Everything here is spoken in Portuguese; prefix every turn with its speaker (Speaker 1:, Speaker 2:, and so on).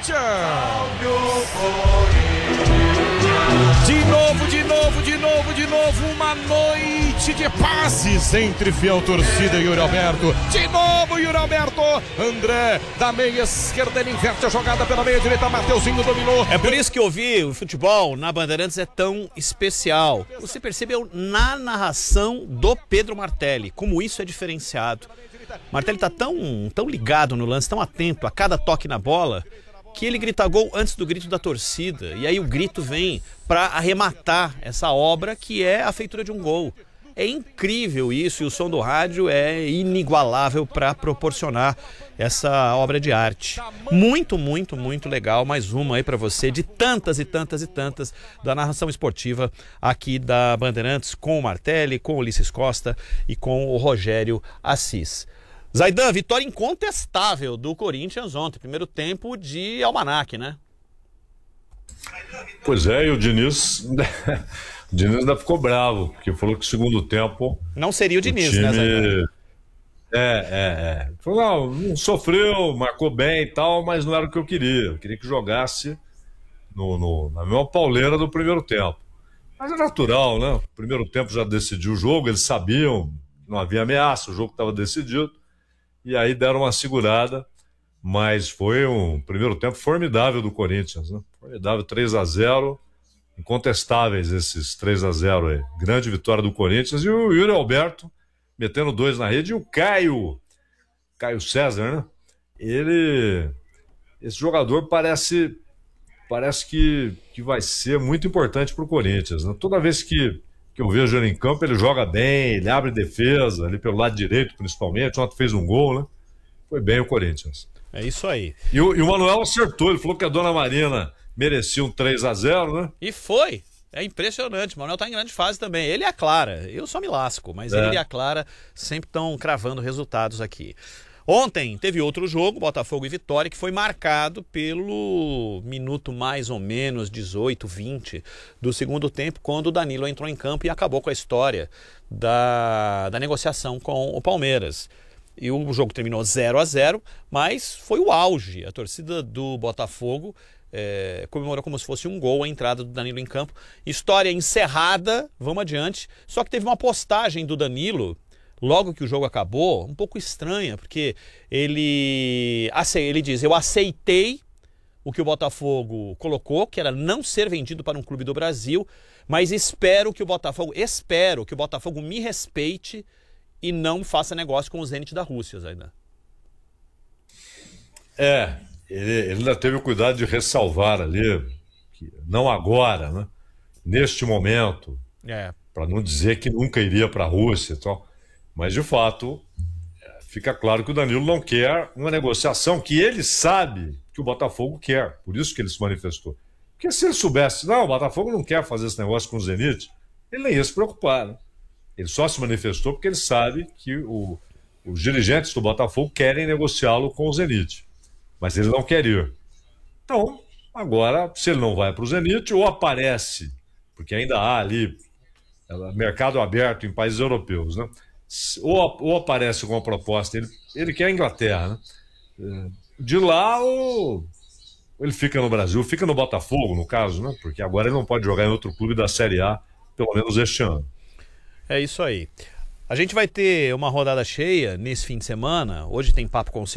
Speaker 1: Corinthians! Uma noite de passes entre fiel torcida e Yuri Alberto. De novo, Yuri Alberto. André, da meia esquerda, ele inverte a jogada pela meia direita. Mateuzinho dominou.
Speaker 2: É por isso que ouvir o futebol na Bandeirantes é tão especial. Você percebeu na narração do Pedro Martelli como isso é diferenciado. Martelli tá tão ligado no lance, tão atento a cada toque na bola, que ele grita gol antes do grito da torcida. E aí o grito vem para arrematar essa obra que é a feitura de um gol. É incrível isso, e o som do rádio é inigualável para proporcionar essa obra de arte. Muito, muito, muito legal. Mais uma aí para você, de tantas e tantas e tantas da narração esportiva aqui da Bandeirantes, com o Martelli, com o Ulisses Costa e com o Rogério Assis. Zaidan, vitória incontestável do Corinthians ontem, primeiro tempo de almanaque, né?
Speaker 3: Pois é, e o Diniz ainda ficou bravo, porque falou que o segundo tempo...
Speaker 2: Não seria o Diniz,
Speaker 3: time...
Speaker 2: né, Zaidan?
Speaker 3: Falou, não sofreu, marcou bem e tal, mas não era o que eu queria. Eu queria que jogasse na mesma pauleira do primeiro tempo. Mas é natural, né? O primeiro tempo já decidiu o jogo, eles sabiam que não havia ameaça, o jogo estava decidido. E aí deram uma segurada, mas foi um primeiro tempo formidável do Corinthians, né? Formidável, 3-0, incontestáveis esses 3-0 aí. Grande vitória do Corinthians, e o Yuri Alberto metendo 2 na rede, e o Caio César, né? Esse jogador parece que vai ser muito importante para o Corinthians, né? Toda vez que eu vejo ele em campo, ele joga bem, ele abre defesa, ali pelo lado direito principalmente, ontem fez um gol, né? Foi bem o Corinthians.
Speaker 2: É isso aí.
Speaker 3: E o Manuel acertou, ele falou que a Dona Marina merecia um 3-0, né?
Speaker 2: E foi. É impressionante, o Manuel tá em grande fase também. Ele e a Clara, eu só me lasco, mas ele e a Clara sempre estão cravando resultados aqui. Ontem teve outro jogo, Botafogo e Vitória, que foi marcado pelo minuto mais ou menos 18, 20 do segundo tempo, quando o Danilo entrou em campo e acabou com a história da negociação com o Palmeiras. E o jogo terminou 0-0, mas foi o auge. A torcida do Botafogo comemorou como se fosse um gol a entrada do Danilo em campo. História encerrada, vamos adiante. Só que teve uma postagem do Danilo logo que o jogo acabou, um pouco estranha, porque ele diz: eu aceitei o que o Botafogo colocou, que era não ser vendido para um clube do Brasil, mas espero que o Botafogo me respeite e não faça negócio com o Zenit da Rússia, Zaidan.
Speaker 3: Ele ainda teve o cuidado de ressalvar ali, que não agora, né? Neste momento, para não dizer que nunca iria para a Rússia e tal. Mas, de fato, fica claro que o Danilo não quer uma negociação que ele sabe que o Botafogo quer. Por isso que ele se manifestou. Porque se ele soubesse, não, o Botafogo não quer fazer esse negócio com o Zenit, ele nem ia se preocupar, né? Ele só se manifestou porque ele sabe que os dirigentes do Botafogo querem negociá-lo com o Zenit. Mas ele não quer ir. Então, agora, se ele não vai para o Zenit, ou aparece, porque ainda há ali mercado aberto em países europeus, né? Ou aparece com uma proposta, ele quer a Inglaterra, né? De lá, ou ele fica no Brasil, fica no Botafogo, no caso, né? Porque agora ele não pode jogar em outro clube da Série A, pelo menos este ano.
Speaker 2: É isso aí. A gente vai ter uma rodada cheia nesse fim de semana. Hoje tem Papo com